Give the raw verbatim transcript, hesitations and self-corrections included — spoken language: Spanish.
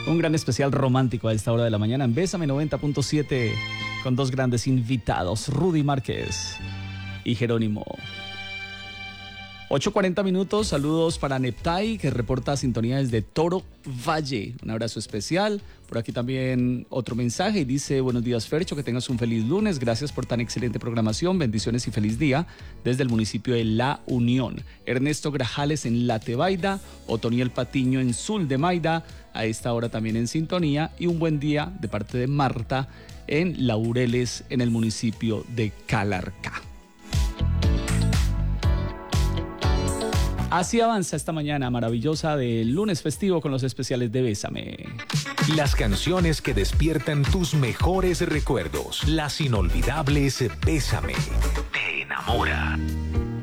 Un gran especial romántico a esta hora de la mañana en Bésame noventa punto siete con dos grandes invitados, Rudy Márquez y Jerónimo. ocho cuarenta minutos, saludos para Neptai, que reporta sintonía desde Toro Valle. Un abrazo especial. Por aquí también otro mensaje y dice: buenos días, Fercho, que tengas un feliz lunes. Gracias por tan excelente programación. Bendiciones y feliz día desde el municipio de La Unión. Ernesto Grajales en La Tebaida, Otoniel Patiño en Sul de Maida, a esta hora también en sintonía. Y un buen día de parte de Marta en Laureles, en el municipio de Calarcá. Así avanza esta mañana maravillosa del lunes festivo con los especiales de Bésame. Las canciones que despiertan tus mejores recuerdos. Las inolvidables Bésame. Te enamora.